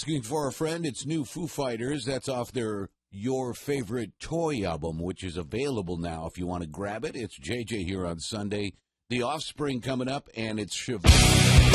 asking for a friend. It's new Foo Fighters. That's off their Your Favorite Toy album, which is available now if you want to grab it. It's JJ here on Sunday. The Offspring coming up, and it's Chevelle.